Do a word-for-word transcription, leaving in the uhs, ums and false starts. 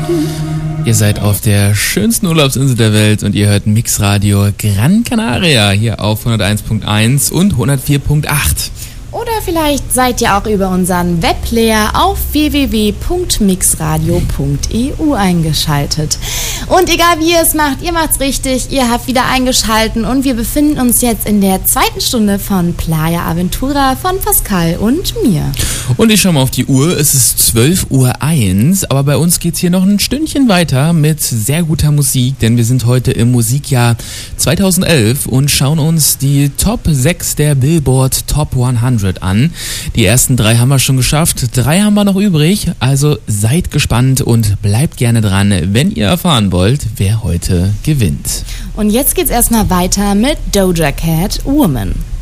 Ihr seid auf der schönsten Urlaubsinsel der Welt und ihr hört Mixradio Gran Canaria hier auf hunderteins Punkt eins und hundertvier Punkt acht. Oder vielleicht seid ihr auch über unseren Webplayer auf w w w punkt mixradio punkt e u eingeschaltet. Und egal wie ihr es macht, ihr macht's richtig, ihr habt wieder eingeschalten und wir befinden uns jetzt in der zweiten Stunde von Playa Aventura von Pascal und mir. Und ich schaue mal auf die Uhr, es ist zwölf Uhr eins, aber bei uns geht's hier noch ein Stündchen weiter mit sehr guter Musik, denn wir sind heute im Musikjahr zweitausendelf und schauen uns die Top sechs der Billboard Top hundert an. Die ersten drei haben wir schon geschafft, drei haben wir noch übrig, also seid gespannt und bleibt gerne dran, wenn ihr erfahren wollt, wer heute gewinnt. Und jetzt geht's erstmal weiter mit Doja Cat, Woman.